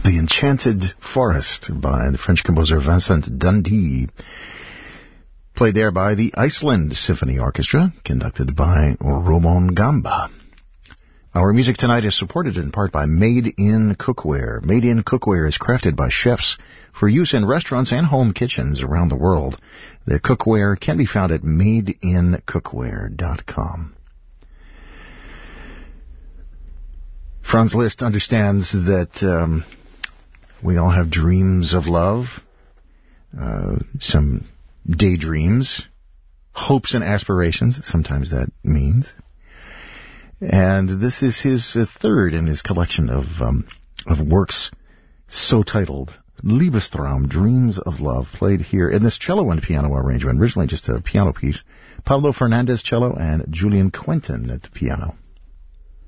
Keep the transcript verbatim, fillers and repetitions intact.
The Enchanted Forest by the French composer Vincent Dundee. Played there by the Iceland Symphony Orchestra, conducted by Roman Gamba. Our music tonight is supported in part by Made in Cookware. Made in Cookware is crafted by chefs for use in restaurants and home kitchens around the world. Their cookware can be found at made in cookware dot com. Franz Liszt understands that um, we all have dreams of love, uh, some daydreams, hopes and aspirations, sometimes that means. And this is his uh, third in his collection of um, of works so titled Liebestraum, Dreams of Love, played here in this cello and piano arrangement, originally just a piano piece. Pablo Fernandez cello and Julian Quentin at the piano.